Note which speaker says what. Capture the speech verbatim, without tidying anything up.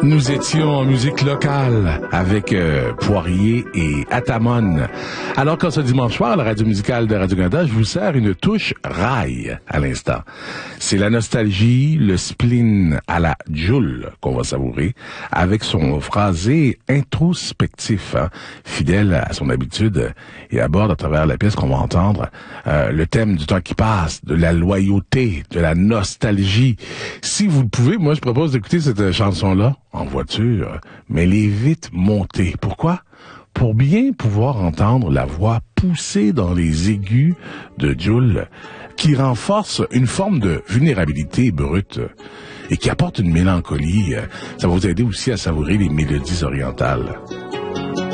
Speaker 1: Nous étions en musique locale avec euh, Poirier et Atamon. Alors qu'en ce dimanche soir, la radio musicale de Radio-Canada, je vous sers une touche rail à l'instant. C'est la nostalgie, le spleen à la Joule qu'on va savourer avec son phrasé introspectif, hein, fidèle à son habitude et aborde à travers la pièce qu'on va entendre euh, le thème du temps qui passe, de la loyauté, de la nostalgie. Si vous le pouvez, moi je propose d'écouter cette chanson-là en voiture, mais les vite montées. Pourquoi? Pour bien pouvoir entendre la voix poussée dans les aigus de Joule, qui renforce une forme de vulnérabilité brute et qui apporte une mélancolie. Ça va vous aider aussi à savourer les mélodies orientales.